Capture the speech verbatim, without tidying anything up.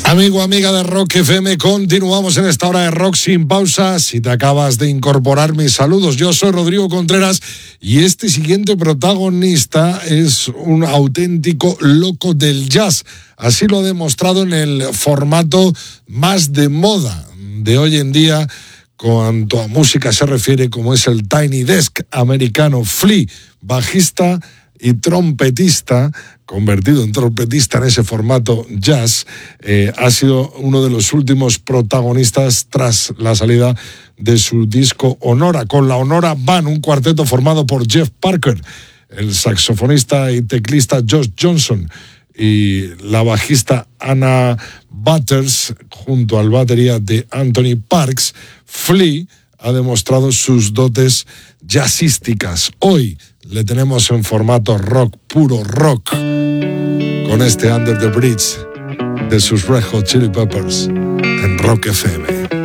Amigo, amiga de Rock F M, continuamos en esta hora de Rock sin pausa. Si te acabas de incorporar, mis saludos. Yo soy Rodrigo Contreras y este siguiente protagonista es un auténtico loco del jazz. Así lo ha demostrado en el formato más de moda de hoy en día, cuanto a música se refiere, como es el Tiny Desk americano. Flea, bajista y trompetista, convertido en trompetista en ese formato jazz, eh, ha sido uno de los últimos protagonistas tras la salida de su disco Honora, con la Honora Band, un cuarteto formado por Jeff Parker, el saxofonista y teclista Josh Johnson y la bajista Anna Butters, junto al batería de Anthony Parks. Flea ha demostrado sus dotes jazzísticas. Hoy le tenemos en formato rock, puro rock, con este Under the Bridge de sus Red Hot Chili Peppers en Rock F M.